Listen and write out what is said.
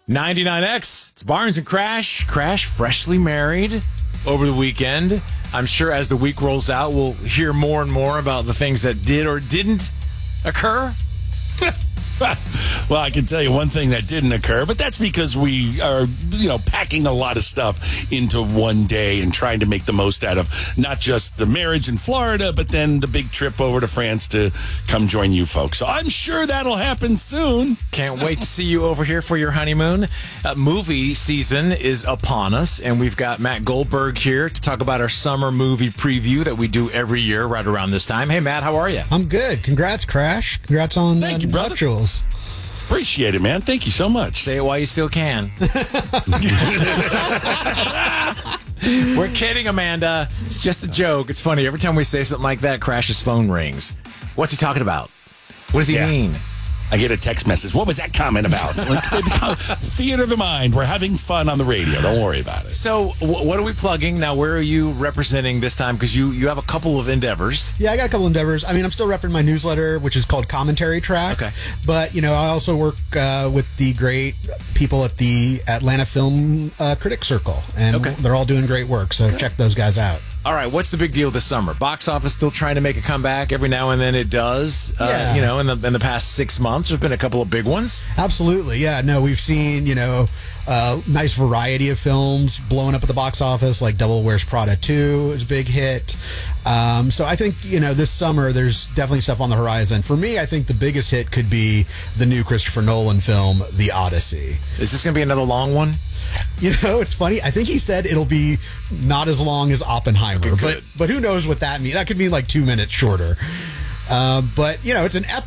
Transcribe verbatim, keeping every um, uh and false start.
ninety-nine X. It's Barnes and Crash. Crash, freshly married over the weekend. I'm sure as the week rolls out, we'll hear more and more about the things that did or didn't occur. Well, I can tell you one thing that didn't occur, but that's because we are, you know, packing a lot of stuff into one day and trying to make the most out of not just the marriage in Florida, but then the big trip over to France to come join you folks. So I'm sure that'll happen soon. Can't wait to see you over here for your honeymoon. Uh, movie season is upon us, and we've got Matt Goldberg here to talk about our summer movie preview that we do every year right around this time. Hey, Matt, how are you? I'm good. Congrats, Crash. Congrats on Thank uh, you, brother. nuptials. Appreciate it, man. Thank you so much. Say it while you still can. We're kidding, Amanda. It's just a joke. It's funny. Every time we say something like that, Crash's phone rings. What's he talking about? What does he Yeah. mean? I get a text message. What was that comment about? Like, theater of the mind. We're having fun on the radio. Don't worry about it. So, w- what are we plugging? Now, where are you representing this time? Because you, you have a couple of endeavors. Yeah, I got a couple endeavors. I mean, I'm still repping my newsletter, which is called Commentary Track. Okay. But, you know, I also work uh, with the great people at the Atlanta Film uh, Critics Circle. And Okay. they're all doing great work, so check those guys out. All right, what's the big deal this summer? Box office still trying to make a comeback. Every now and then it does. Uh, Yeah. You know, in the in the past six months, there's been a couple of big ones. Absolutely. Yeah, no, we've seen, you know, a nice variety of films blowing up at the box office, like Devil Wears Prada two is a big hit. Um, so I think, you know, this summer there's definitely stuff on the horizon. For me, I think the biggest hit could be the new Christopher Nolan film, The Odyssey. Is this going to be another long one? You know, it's funny. I think he said it'll be not as long as Oppenheimer, Okay, but good. but who knows what that means? That could mean like two minutes shorter. Uh, but, you know, it's an epic